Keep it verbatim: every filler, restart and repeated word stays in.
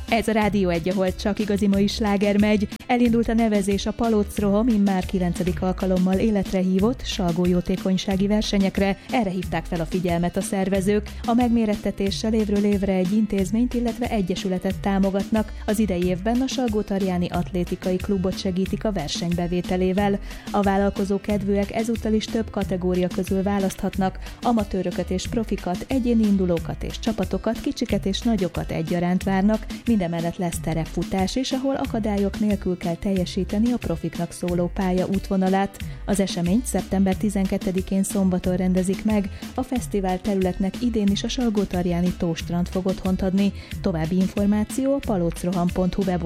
Ez a Rádió egy, ahol csak igazi mai sláger megy. Elindult a nevezés a Palóc-roham immár kilencedik alkalommal életre hívott salgójótékonysági versenyekre. Erre hívták fel a figyelmet a szervezők. A megmérettetéssel évről évre egy intézményt, illetve egyesületet támogatnak. Az idei évben a Salgótarjáni Atlétikai Klubot segítik a verseny bevételével. A vállalkozókedvűek ezúttal is több kategória közül választhatnak. Amatőröket és profikat, egyéni indulókat és csapatokat, kicsiket és nagyokat egyaránt várnak. Mindemellett lesz terepfutás is, ahol akadályok nélkül kell teljesíteni a profiknak szóló pálya útvonalát. Az eseményt szeptember tizenkettedikén szombaton rendezik meg. A fesztivál területnek idén is a Salgótarjáni Tóstrand fog otthont adni. További információ a palocroham pont hu weboldalon.